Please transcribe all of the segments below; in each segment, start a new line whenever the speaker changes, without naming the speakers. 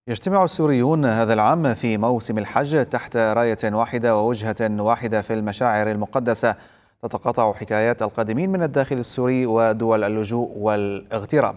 يجتمع السوريون هذا العام في موسم الحج تحت راية واحدة ووجهة واحدة في المشاعر المقدسة. تتقاطع حكايات القادمين من الداخل السوري ودول اللجوء والاغتراب.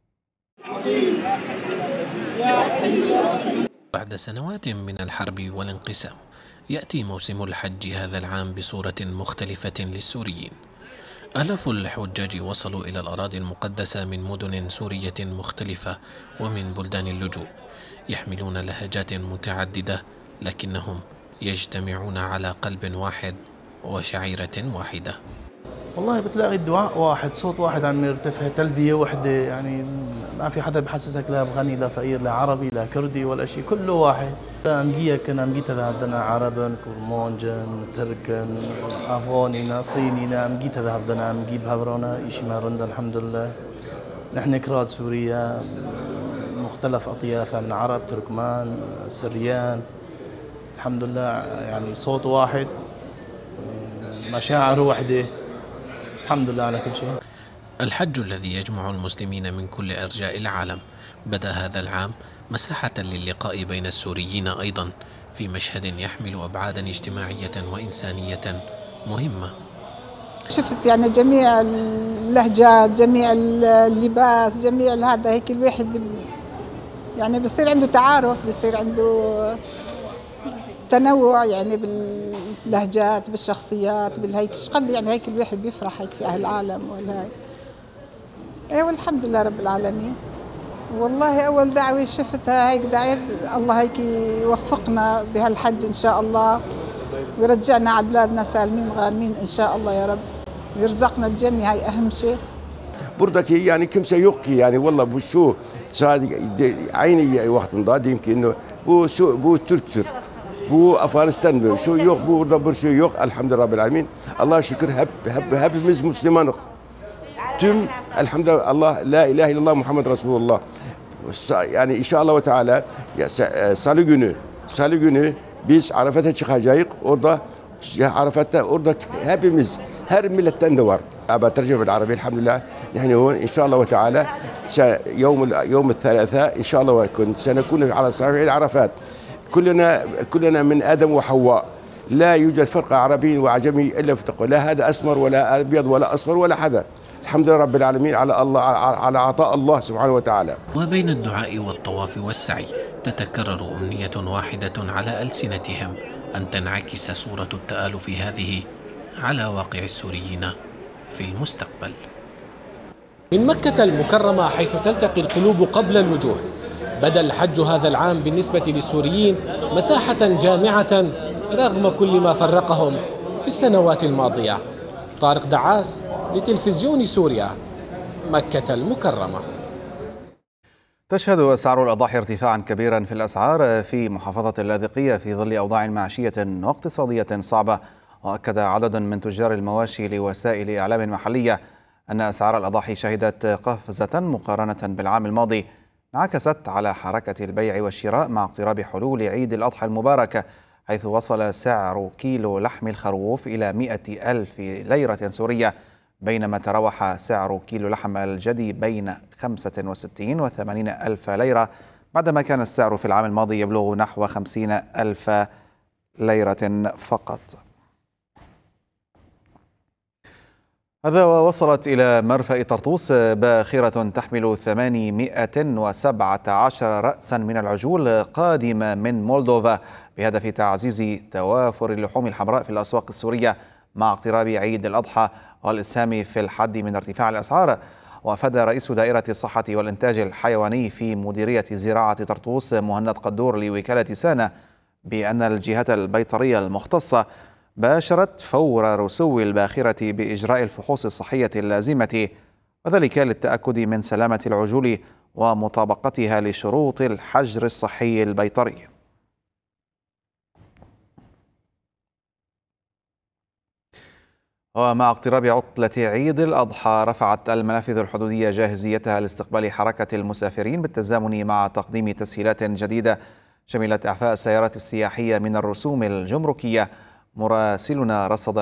بعد سنوات من الحرب والانقسام، يأتي موسم الحج هذا العام بصورة مختلفة للسوريين. آلاف الحجاج وصلوا إلى الأراضي المقدسة من مدن سورية مختلفة ومن بلدان اللجوء، يحملون لهجات متعددة، لكنهم يجتمعون على قلب واحد وشعيرة واحدة.
والله بتلاقي الدعاء واحد، صوت واحد عم يرتفع، تلبية وحدة، يعني ما في حدا بحسسك لا بغني لا فقير لا عربي لا كردي ولا شيء، كله واحد. أمجية كنا أمجيتها هفدنا عربن كرمونجن تركن أفغانينا صينينا أمجيتها هفدنا أمجيب هبرونا إشي ما رند الحمد لله. نحن كراد سوريا مختلف أطيافها من عرب تركمان سريان، الحمد لله، يعني صوت واحد مشاعر واحدة، الحمد لله على كل شيء.
الحج الذي يجمع المسلمين من كل أرجاء العالم بدأ هذا العام مساحة للقاء بين السوريين أيضا، في مشهد يحمل أبعادا اجتماعية وإنسانية مهمة.
شفت يعني جميع اللهجات، جميع اللباس، جميع هذا، هيك الواحد يعني بصير عنده تعارف، بصير عنده تنوع يعني باللهجات بالشخصيات بالهيك قد يعني هيك الواحد بيفرح هيك في أهل العالم والهاي. ايه والحمد لله رب العالمين. والله أول دعوة شفتها هيك دعيت الله هيك يوفقنا بهالحج إن شاء الله، ويرجعنا على بلادنا سالمين غانمين إن شاء الله يا رب، ويرزقنا الجنة، هاي أهم شيء.
بردك يعني كمسة يقي يعني والله بشو صادق عيني وقت ضاد يمكن إنه بو تركتر بو أفغانستان بو شو يق بو دبر شو يق الحمد لله رب العالمين. الله شكر هب مسلمان تم الحمد لله. الله لا إله إلا الله محمد رسول الله. Yani inşallah ve Teala Salı günü biz Arafat'a çıkacağız. Orada Arafat'ta orada hepimiz her milletten de var. أبى ترجمة بالعربية الحمد لله. نحن هون إن شاء الله وتعالى يوم الثلاثاء إن شاء الله سنكون على صعيد عرفات كلنا من آدم وحواء، لا يوجد فرق عربي وعجمي إلا في التقوى، لا هذا أسمر ولا أبيض ولا أصفر ولا حدا. الحمد لله رب العالمين على عطاء الله سبحانه وتعالى.
وبين الدعاء والطواف والسعي تتكرر أمنية واحدة على ألسنتهم، أن تنعكس صورة التآلف هذه على واقع السوريين في المستقبل.
من مكة المكرمة حيث تلتقي القلوب قبل الوجوه، بدأ الحج هذا العام بالنسبة للسوريين مساحة جامعة رغم كل ما فرقهم في السنوات الماضية. طارق دعاس لتلفزيون سوريا، مكة المكرمة.
تشهد أسعار الأضاحي ارتفاعا كبيرا في الأسعار في محافظة اللاذقية في ظل أوضاع معيشية واقتصادية صعبة. وأكد عدد من تجار المواشي لوسائل إعلام محلية أن أسعار الأضاحي شهدت قفزة مقارنة بالعام الماضي، انعكست على حركة البيع والشراء مع اقتراب حلول عيد الأضحى المبارك، حيث وصل سعر كيلو لحم الخروف إلى 100,000 ليرة سورية، بينما تراوح سعر كيلو لحم الجدي بين 65 و 80,000 ليرة، بعدما كان السعر في العام الماضي يبلغ نحو 50,000 ليرة فقط. هذا ووصلت إلى مرفأ طرطوس باخرة تحمل 817 رأسا من العجول قادمة من مولدوفا، بهدف تعزيز توافر اللحوم الحمراء في الأسواق السورية مع اقتراب عيد الأضحى والإسهام في الحد من ارتفاع الأسعار. وأفاد رئيس دائرة الصحة والإنتاج الحيواني في مديرية زراعة طرطوس مهند قدور لوكالة سانا بأن الجهات البيطرية المختصة باشرت فور رسو الباخرة بإجراء الفحوص الصحية اللازمة، وذلك للتأكد من سلامة العجول ومطابقتها لشروط الحجر الصحي البيطري. ومع اقتراب عطلة عيد الأضحى رفعت المنافذ الحدودية جاهزيتها لاستقبال حركة المسافرين بالتزامن مع تقديم تسهيلات جديدة شملت إعفاء السيارات السياحية من الرسوم الجمركية. مراسلنا رصد